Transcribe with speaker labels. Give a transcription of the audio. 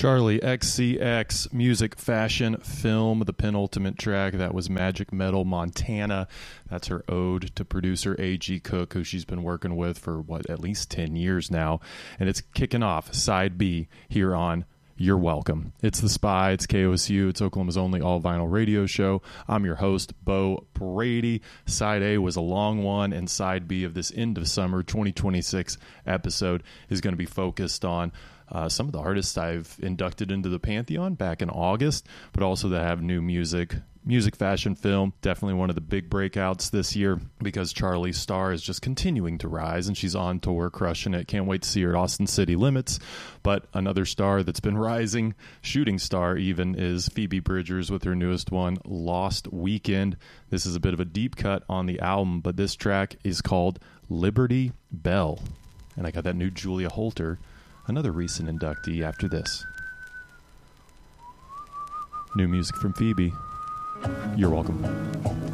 Speaker 1: Charli XCX, music, fashion, film, the penultimate track. That was Magic Metal Montana. That's her ode to producer A.G. Cook, who she's been working with for, at least 10 years now. And it's kicking off Side B here on You're Welcome. It's The Spy, it's KOSU, it's Oklahoma's only all-vinyl radio show. I'm your host, Bo Brady. Side A was a long one, and Side B of this end of summer 2026 episode is going to be focused on some of the artists I've inducted into the Pantheon back in August, but also that have new music, fashion, film. Definitely one of the big breakouts this year because Charli's star is just continuing to rise, and she's on tour crushing it. Can't wait to see her at Austin City Limits. But another star that's been rising, shooting star even, is Phoebe Bridgers with her newest one, Lost Weekend. This is a bit of a deep cut on the album, but this track is called Liberty Bell. And I got that new Julia Holter, another recent inductee, after this. New music from Phoebe. You're welcome.